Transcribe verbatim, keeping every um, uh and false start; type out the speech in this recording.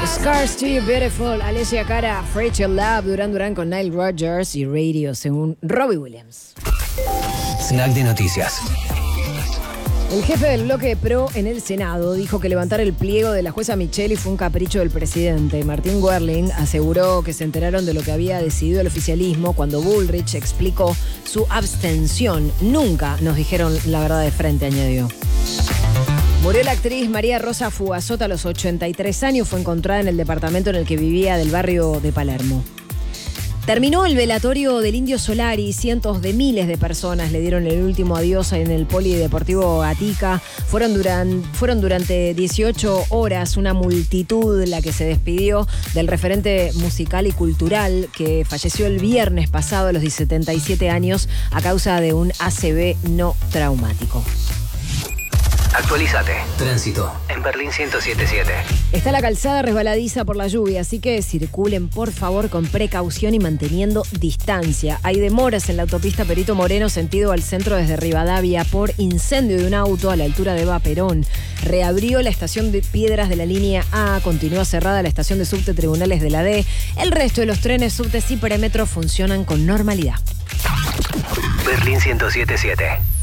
Scars to You Beautiful, Alessia Cara, Fragile Love, Duran Duran con Nile Rodgers y Radio, según Robbie Williams. Snack de noticias. El jefe del bloque PRO en el Senado dijo que levantar el pliego de la jueza Micheli fue un capricho del presidente. Martín Werling aseguró que se enteraron de lo que había decidido el oficialismo cuando Bullrich explicó su abstención. Nunca nos dijeron la verdad de frente, añadió. Murió la actriz María Rosa Fugazot a los ochenta y tres años. Fue encontrada en el departamento en el que vivía del barrio de Palermo. Terminó el velatorio del Indio Solari. Cientos de miles de personas le dieron el último adiós en el Polideportivo Gatica. Fueron, duran, fueron durante dieciocho horas una multitud la que se despidió del referente musical y cultural que falleció el viernes pasado a los setenta y siete años a causa de un A C V no traumático. Actualízate. Tránsito en Berlín ciento siete punto siete. Está la calzada resbaladiza por la lluvia, así que circulen por favor con precaución y manteniendo distancia. Hay demoras en la autopista Perito Moreno sentido al centro desde Rivadavia por incendio de un auto a la altura de Vaperón. Reabrió la estación de Piedras de la línea A, continúa cerrada la estación de subte Tribunales de la D. El resto de los trenes, subtes y premetro funcionan con normalidad. Berlín ciento siete punto siete.